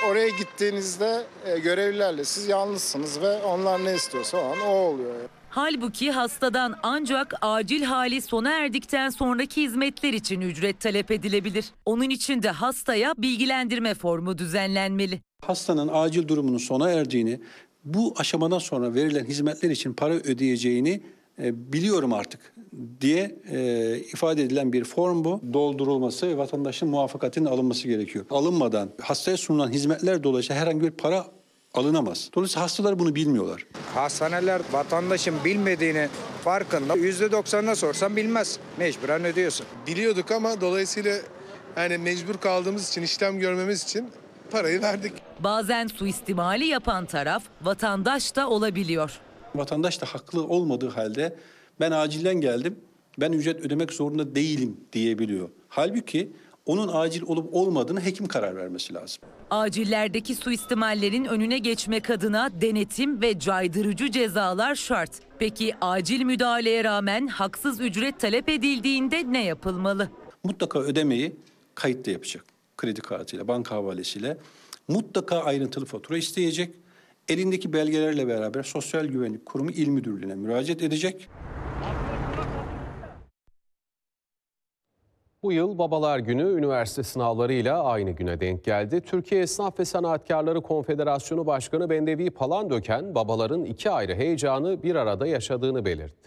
Oraya gittiğinizde görevlilerle siz yalnızsınız ve onlar ne istiyorsa o an o oluyor. Halbuki hastadan ancak acil hali sona erdikten sonraki hizmetler için ücret talep edilebilir. Onun için de hastaya bilgilendirme formu düzenlenmeli. Hastanın acil durumunun sona erdiğini, bu aşamadan sonra verilen hizmetler için para ödeyeceğini biliyorum artık diye ifade edilen bir form bu. Doldurulması ve vatandaşın muvaffakatinin alınması gerekiyor. Alınmadan hastaya sunulan hizmetler dolayısıyla herhangi bir para alınamaz. Dolayısıyla hastalar bunu bilmiyorlar. Hastaneler vatandaşın bilmediğini farkında. %90'ına sorsan bilmez. Mecburen ödüyorsun. Biliyorduk ama dolayısıyla yani mecbur kaldığımız için, işlem görmemiz için parayı verdik. Bazen suistimali yapan taraf vatandaş da olabiliyor. Vatandaş da haklı olmadığı halde ben acilden geldim, ben ücret ödemek zorunda değilim diyebiliyor. Halbuki onun acil olup olmadığını hekim karar vermesi lazım. Acillerdeki suistimallerin önüne geçmek adına denetim ve caydırıcı cezalar şart. Peki acil müdahaleye rağmen haksız ücret talep edildiğinde ne yapılmalı? Mutlaka ödemeyi kayıtlı yapacak. Kredi kartıyla, banka havalesiyle. Mutlaka ayrıntılı fatura isteyecek. Elindeki belgelerle beraber Sosyal Güvenlik Kurumu İl Müdürlüğü'ne müracaat edecek. Bu yıl Babalar Günü üniversite sınavlarıyla aynı güne denk geldi. Türkiye Esnaf ve Sanatkarları Konfederasyonu Başkanı Bendevi Palandöken, babaların iki ayrı heyecanı bir arada yaşadığını belirtti.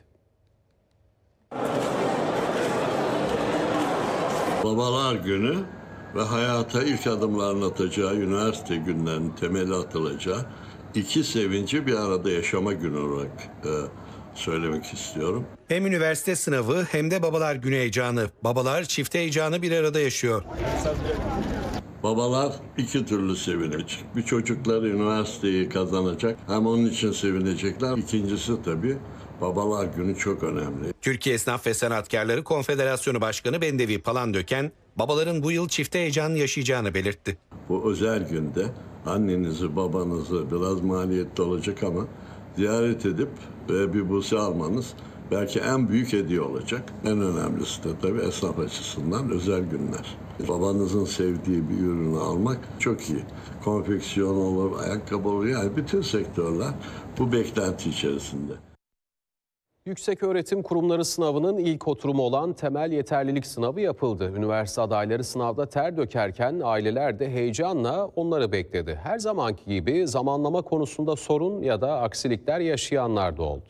Babalar Günü ve hayata ilk adımlarını atacağı üniversite günlerinin temeli atılacağı iki sevinci bir arada yaşama günü olarak söylemek istiyorum. Hem üniversite sınavı hem de Babalar Günü heyecanı. Babalar çift heyecanı bir arada yaşıyor. Babalar iki türlü sevinecek. Bir, çocukları üniversiteyi kazanacak. Hem onun için sevinecekler. İkincisi tabii Babalar Günü çok önemli. Türkiye Esnaf ve Sanatkarları Konfederasyonu Başkanı Bendevi Palandöken, babaların bu yıl çift heyecan yaşayacağını belirtti. Bu özel günde annenizi, babanızı biraz maliyetli olacak ama ziyaret edip bir buse almanız belki en büyük hediye olacak. En önemlisi de tabii esnaf açısından özel günler. Babanızın sevdiği bir ürünü almak çok iyi. Konfeksiyon olur, ayakkabı olur, yani bütün sektörler bu beklenti içerisinde. Yükseköğretim Kurumları sınavının ilk oturumu olan temel yeterlilik sınavı yapıldı. Üniversite adayları sınavda ter dökerken aileler de heyecanla onları bekledi. Her zamanki gibi zamanlama konusunda sorun ya da aksilikler yaşayanlar da oldu.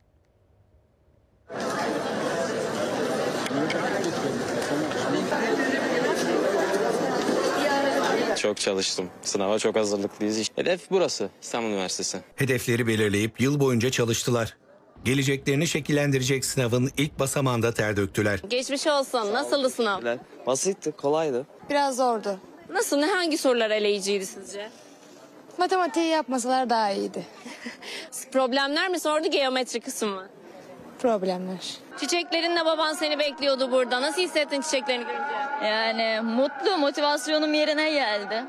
Çok çalıştım. Sınava çok hazırlıklıyız. Hedef burası, İstanbul Üniversitesi. Hedefleri belirleyip yıl boyunca çalıştılar. Geleceklerini şekillendirecek sınavın ilk basamağında ter döktüler. Geçmiş olsun. Nasıldı sınav? Basitti, kolaydı. Biraz zordu. Nasıl, hangi sorular eleyiciydi sizce? Matematiği yapmasalar daha iyiydi. Problemler mi sordu, geometri kısmı mı? Problemler. Çiçeklerinle baban seni bekliyordu burada. Nasıl hissettin çiçeklerini görünce? Yani mutlu, motivasyonum yerine geldi.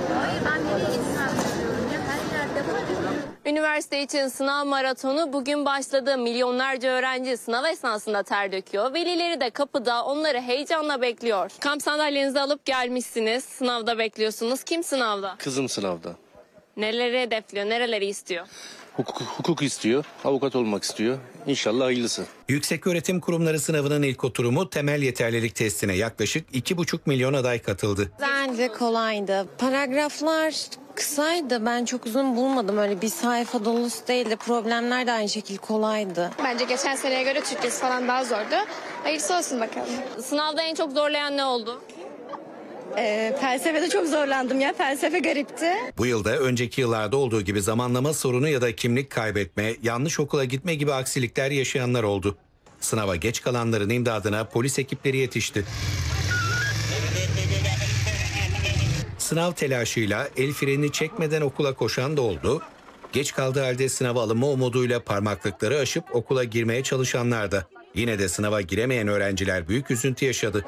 Üniversite için sınav maratonu bugün başladı. Milyonlarca öğrenci sınav esnasında ter döküyor. Velileri de kapıda onları heyecanla bekliyor. Kamp sandalyenizi alıp gelmişsiniz. Sınavda bekliyorsunuz. Kim sınavda? Kızım sınavda. Neleri hedefliyor, nereleri istiyor? Hukuk istiyor, avukat olmak istiyor. İnşallah hayırlısı. Yükseköğretim Kurumları sınavının ilk oturumu temel yeterlilik testine yaklaşık 2,5 milyon aday katıldı. Bence kolaydı. Paragraflar kısaydı. Ben çok uzun bulmadım. Öyle bir sayfa dolusu değildi. Problemler de aynı şekilde kolaydı. Bence geçen seneye göre Türkçesi falan daha zordu. Hayırlısı olsun bakalım. Sınavda en çok zorlayan ne oldu? Felsefede çok zorlandım ya. Felsefe garipti. Bu yılda önceki yıllarda olduğu gibi zamanlama sorunu ya da kimlik kaybetme, yanlış okula gitme gibi aksilikler yaşayanlar oldu. Sınava geç kalanların imdadına polis ekipleri yetişti. Sınav telaşıyla el frenini çekmeden okula koşan da oldu. Geç kaldığı halde sınava alınma umuduyla parmaklıkları aşıp okula girmeye çalışanlar da. Yine de sınava giremeyen öğrenciler büyük üzüntü yaşadı.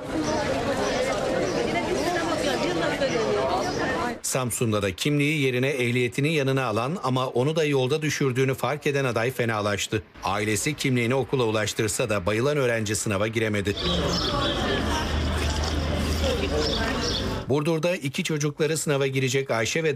Samsun'da da kimliği yerine ehliyetini yanına alan ama onu da yolda düşürdüğünü fark eden aday fenalaştı. Ailesi kimliğini okula ulaştırsa da bayılan öğrenci sınava giremedi. Burdur'da iki çocukları sınava girecek Ayşe ve